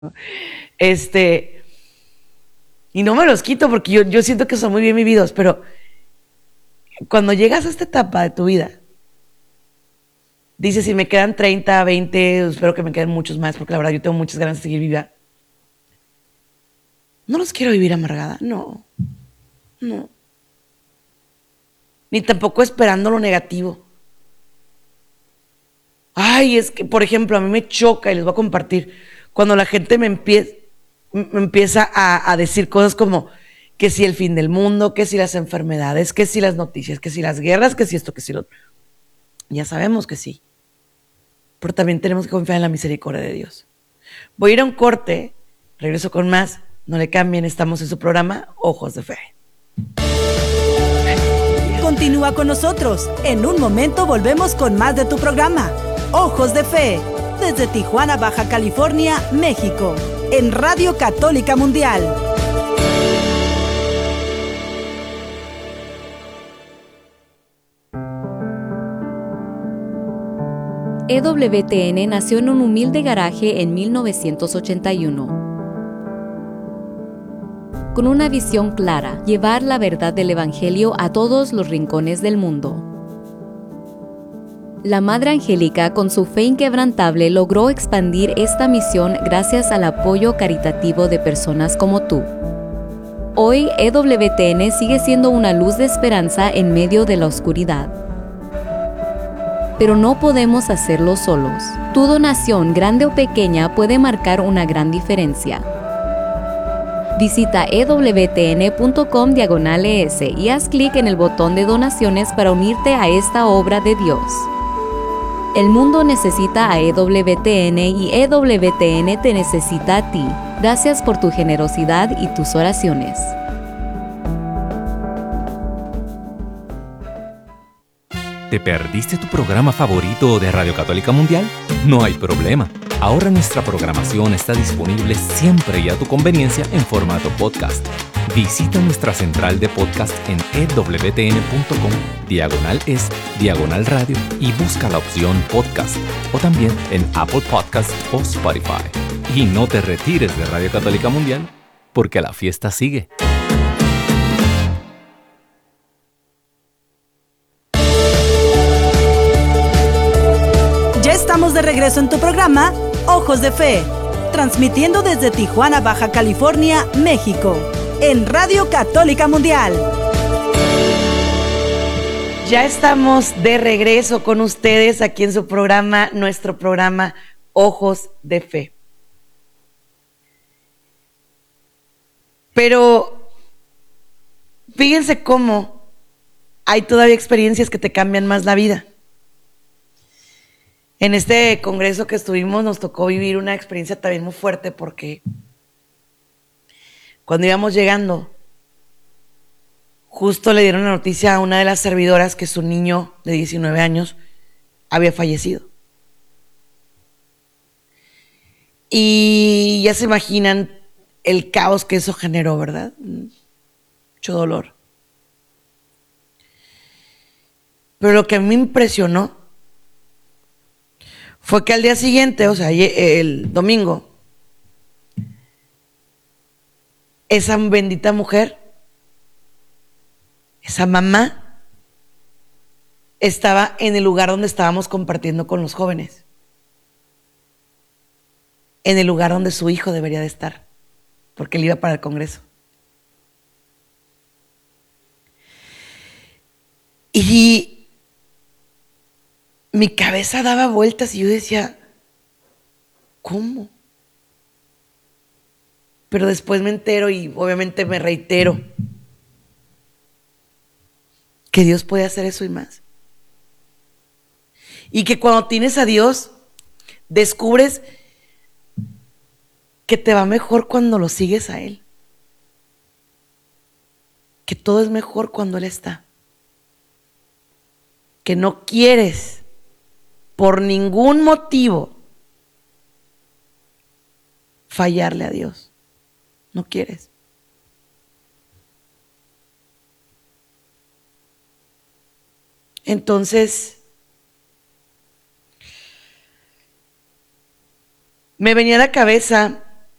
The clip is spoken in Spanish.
Este, y no me los quito porque yo siento que son muy bien vividos, pero cuando llegas a esta etapa de tu vida, dices, si me quedan 30, 20, espero que me queden muchos más, porque la verdad yo tengo muchas ganas de seguir viva. No los quiero vivir amargada, no. Ni tampoco esperando lo negativo. Ay, es que, por ejemplo, a mí me choca, y les voy a compartir, cuando la gente me empieza a decir cosas como que si el fin del mundo, que si las enfermedades, que si las noticias, que si las guerras, que si esto, que si lo... Ya sabemos que sí, pero también tenemos que confiar en la misericordia de Dios. Voy a ir a un corte, regreso con más, no le cambien, estamos en su programa Ojos de Fe. Continúa con nosotros, en un momento volvemos con más de tu programa Ojos de Fe, desde Tijuana, Baja California, México, en Radio Católica Mundial. EWTN nació en un humilde garaje en 1981. Con una visión clara, llevar la verdad del Evangelio a todos los rincones del mundo. La Madre Angélica, con su fe inquebrantable, logró expandir esta misión gracias al apoyo caritativo de personas como tú. Hoy, EWTN sigue siendo una luz de esperanza en medio de la oscuridad. Pero no podemos hacerlo solos. Tu donación, grande o pequeña, puede marcar una gran diferencia. Visita ewtn.com/es y haz clic en el botón de donaciones para unirte a esta obra de Dios. El mundo necesita a EWTN y EWTN te necesita a ti. Gracias por tu generosidad y tus oraciones. ¿Te perdiste tu programa favorito de Radio Católica Mundial? No hay problema. Ahora nuestra programación está disponible siempre y a tu conveniencia en formato podcast. Visita nuestra central de podcast en ewtn.com/es/radio y busca la opción podcast o también en Apple Podcast o Spotify. Y no te retires de Radio Católica Mundial porque la fiesta sigue. Ya estamos de regreso en tu programa Ojos de Fe, transmitiendo desde Tijuana, Baja California, México, en Radio Católica Mundial. Ya estamos de regreso con ustedes aquí en su programa, nuestro programa Ojos de Fe. Pero fíjense cómo hay todavía experiencias que te cambian más la vida. En este congreso que estuvimos nos tocó vivir una experiencia también muy fuerte porque cuando íbamos llegando, justo le dieron la noticia a una de las servidoras que su niño de 19 años había fallecido. Y ya se imaginan el caos que eso generó, ¿verdad? Mucho dolor. Pero lo que a mí me impresionó fue que al día siguiente, o sea, el domingo, esa bendita mujer, esa mamá, estaba en el lugar donde estábamos compartiendo con los jóvenes, en el lugar donde su hijo debería de estar, porque él iba para el congreso. Y mi cabeza daba vueltas y yo decía, ¿cómo? Pero después me entero y obviamente me reitero que Dios puede hacer eso y más. Y que cuando tienes a Dios, descubres que te va mejor cuando lo sigues a Él. Que todo es mejor cuando Él está. Que no quieres por ningún motivo fallarle a Dios. No quieres. Entonces, me venía a la cabeza